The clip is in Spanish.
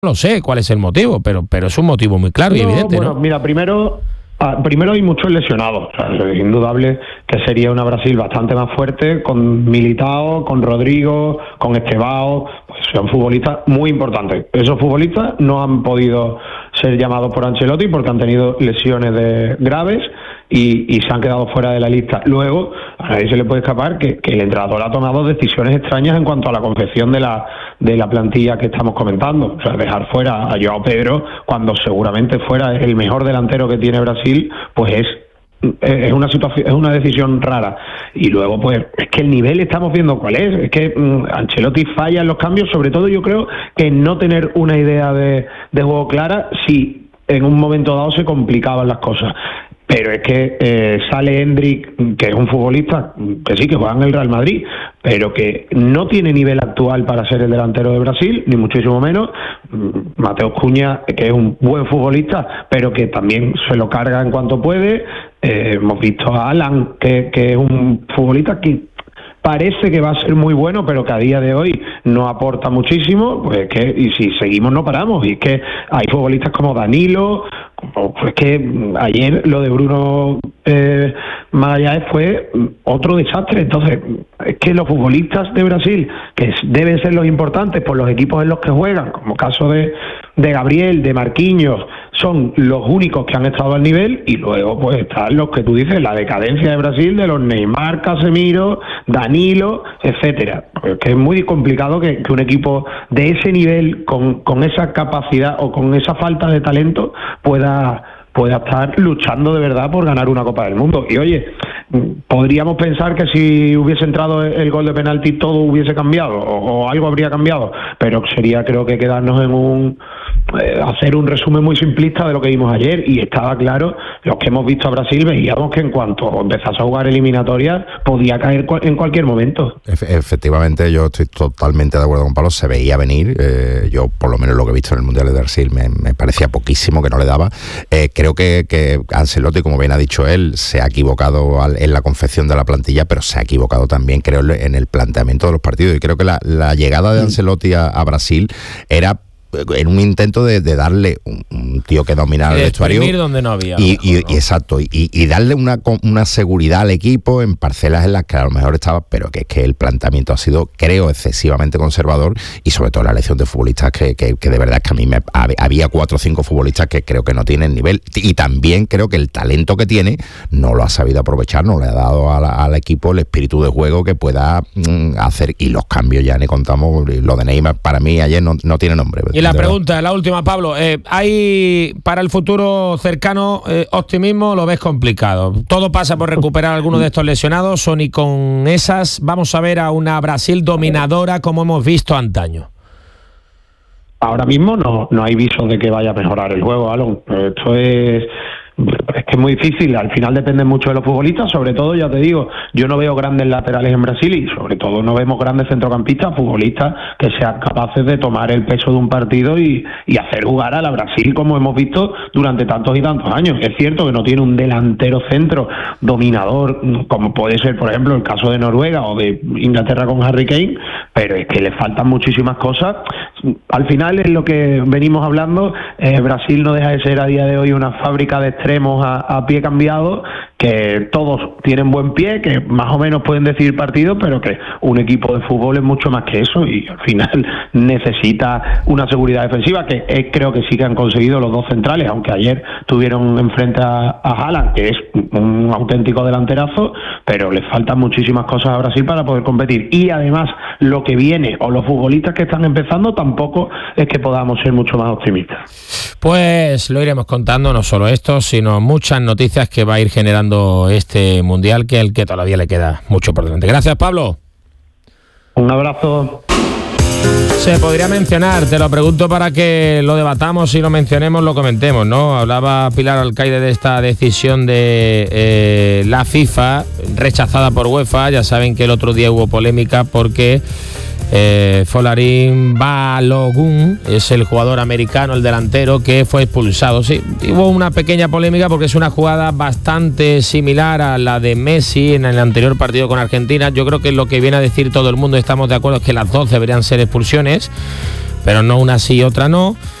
No sé cuál es el motivo, pero es un motivo muy claro y evidente, bueno, ¿no? Mira, primero hay muchos lesionados. O sea, es indudable que sería una Brasil bastante más fuerte, con Militao, con Rodrigo, con Estevao, pues son futbolistas muy importantes. Esos futbolistas no han podido ser llamados por Ancelotti porque han tenido lesiones graves y se han quedado fuera de la lista. Luego, a nadie se le puede escapar que el entrenador ha tomado decisiones extrañas en cuanto a la confección de la plantilla que estamos comentando. O sea, dejar fuera a Joao Pedro cuando seguramente fuera el mejor delantero que tiene Brasil, pues es una situación, es una decisión rara. Y luego, pues, es que el nivel estamos viendo cuál es que Ancelotti falla en los cambios, sobre todo yo creo que no tener una idea de juego clara, si en un momento dado se complicaban las cosas. Pero es que sale Endrick, que es un futbolista que sí, que juega en el Real Madrid, pero que no tiene nivel actual para ser el delantero de Brasil, ni muchísimo menos. Mateus Cunha, que es un buen futbolista, pero que también se lo carga en cuanto puede. Hemos visto a Alan, que es un futbolista que parece que va a ser muy bueno, pero que a día de hoy no aporta muchísimo, pues y si seguimos no paramos. Y es que hay futbolistas como Danilo, pues que ayer lo de Bruno Magallanes fue otro desastre. Entonces, es que los futbolistas de Brasil, que deben ser los importantes por los equipos en los que juegan, como caso de Gabriel, de Marquinhos, son los únicos que han estado al nivel. Y luego pues están los que tú dices, la decadencia de Brasil, de los Neymar, Casemiro, Danilo, etcétera. Pues que es muy complicado que un equipo de ese nivel, con esa capacidad o con esa falta de talento, pueda estar luchando de verdad por ganar una Copa del Mundo. Y oye, podríamos pensar que si hubiese entrado el gol de penalti todo hubiese cambiado o algo habría cambiado, pero sería, creo que quedarnos en hacer un resumen muy simplista de lo que vimos ayer. Y estaba claro, los que hemos visto a Brasil veíamos que en cuanto empezase a jugar eliminatorias podía caer en cualquier momento. Efectivamente, yo estoy totalmente de acuerdo con Pablo, se veía venir. Yo por lo menos lo que he visto en el Mundial de Brasil me parecía poquísimo, que no le daba. Creo que Ancelotti, como bien ha dicho él, se ha equivocado en la confección de la plantilla, pero se ha equivocado también, creo, en el planteamiento de los partidos. Y creo que la llegada de Ancelotti a Brasil era en un intento de darle un tío que dominara el vestuario donde no había, exacto, y darle una seguridad al equipo en parcelas en las que a lo mejor estaba, pero que es que el planteamiento ha sido, creo, excesivamente conservador, y sobre todo la elección de futbolistas que de verdad es que a mí había 4 o 5 futbolistas que creo que no tienen nivel, y también creo que el talento que tiene no lo ha sabido aprovechar, no le ha dado al equipo el espíritu de juego que pueda hacer. Y los cambios, ya ni contamos, lo de Neymar para mí ayer no tiene nombre. Y la pregunta, la última, Pablo, ¿hay para el futuro cercano optimismo? ¿Lo ves complicado? ¿Todo pasa por recuperar a alguno de estos lesionados o ni con esas vamos a ver a una Brasil dominadora como hemos visto antaño? Ahora mismo no hay visos de que vaya a mejorar el juego, Alon. Esto es que es muy difícil. Al final depende mucho de los futbolistas, sobre todo, ya te digo, yo no veo grandes laterales en Brasil y sobre todo no vemos grandes centrocampistas, futbolistas que sean capaces de tomar el peso de un partido y hacer jugar a la Brasil como hemos visto durante tantos y tantos años. Es cierto que no tiene un delantero centro dominador como puede ser, por ejemplo, el caso de Noruega o de Inglaterra con Harry Kane, pero es que le faltan muchísimas cosas. Al final es lo que venimos hablando, Brasil no deja de ser a día de hoy una fábrica de extremos a pie cambiado, que todos tienen buen pie, que más o menos pueden decidir partidos, pero que un equipo de fútbol es mucho más que eso y al final necesita una seguridad defensiva que creo que sí que han conseguido los dos centrales, aunque ayer tuvieron enfrente a Haaland, que es un auténtico delanterazo, pero le faltan muchísimas cosas a Brasil para poder competir. Y además lo que viene o los futbolistas que están empezando tampoco es que podamos ser mucho más optimistas. Pues lo iremos contando, no solo esto, sino muchas noticias que va a ir generando este Mundial, que al que todavía le queda mucho por delante. Gracias, Pablo. Un abrazo. Se podría mencionar, te lo pregunto para que lo debatamos y lo mencionemos, lo comentemos, ¿no? Hablaba Pilar Alcaide de esta decisión de la FIFA, rechazada por UEFA. Ya saben que el otro día hubo polémica porque Folarin Balogun es el jugador americano, el delantero, que fue expulsado. Sí, hubo una pequeña polémica porque es una jugada bastante similar a la de Messi en el anterior partido con Argentina. Yo creo que lo que viene a decir todo el mundo, estamos de acuerdo, es que las dos deberían ser expulsiones, pero no una sí y otra no.